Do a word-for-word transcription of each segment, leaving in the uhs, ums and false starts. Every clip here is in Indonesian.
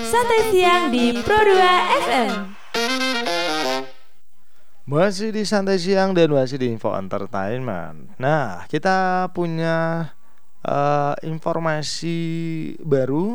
Santai Siang di Pro dua F M. Masih di Santai Siang dan masih di Info Entertainment. Nah, kita punya uh, informasi baru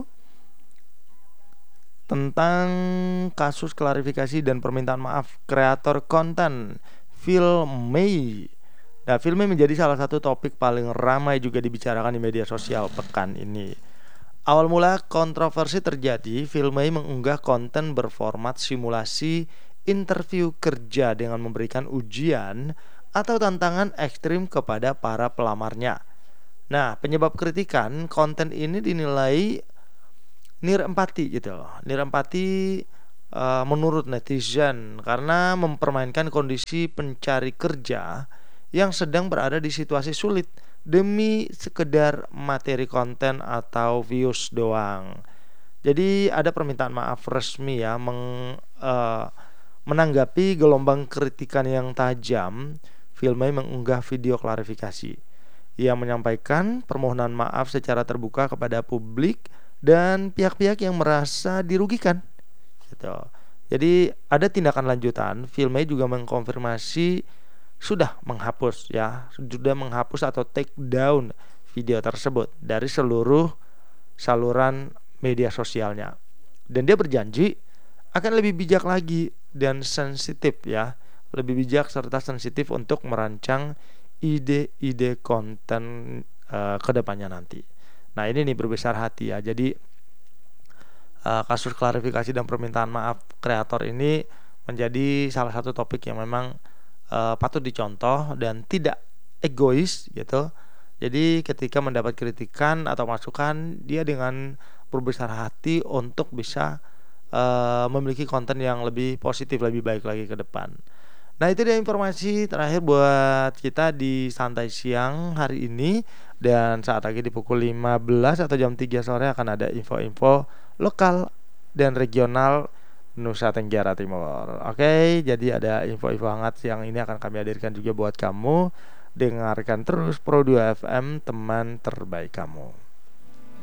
tentang kasus klarifikasi dan permintaan maaf kreator konten Phil May. Nah, Phil May menjadi salah satu topik paling ramai juga dibicarakan di media sosial pekan ini. Awal mula kontroversi terjadi, Phil May mengunggah konten berformat simulasi interview kerja dengan memberikan ujian atau tantangan ekstrim kepada para pelamarnya. Nah, penyebab kritikan konten ini dinilai nirempati gitu loh. Nirempati uh, menurut netizen karena mempermainkan kondisi pencari kerja yang sedang berada di situasi sulit demi sekedar materi konten atau views doang. Jadi ada permintaan maaf resmi ya meng, uh, menanggapi gelombang kritikan yang tajam. Phil May mengunggah video klarifikasi. Ia menyampaikan permohonan maaf secara terbuka kepada publik dan pihak-pihak yang merasa dirugikan. Gitu. Jadi ada tindakan lanjutan. Phil May juga mengkonfirmasi sudah menghapus ya, sudah menghapus atau take down video tersebut dari seluruh saluran media sosialnya. Dan dia berjanji akan lebih bijak lagi dan sensitif ya, lebih bijak serta sensitif untuk merancang ide-ide konten uh, ke depannya nanti. Nah, ini nih berbesar hati ya. Jadi uh, kasus klarifikasi dan permintaan maaf kreator ini menjadi salah satu topik yang memang Uh, patut dicontoh dan tidak egois gitu. Jadi ketika mendapat kritikan atau masukan, dia dengan berbesar hati untuk bisa uh, memiliki konten yang lebih positif, lebih baik lagi ke depan. Nah, itu dia informasi terakhir buat kita di Santai Siang hari ini. Dan saat lagi di pukul lima belas atau jam tiga sore akan ada info-info lokal dan regional Nusa Tenggara Timur. Oke, jadi ada info-info hangat yang ini akan kami hadirkan juga buat kamu. Dengarkan terus Pro dua F M, teman terbaik kamu.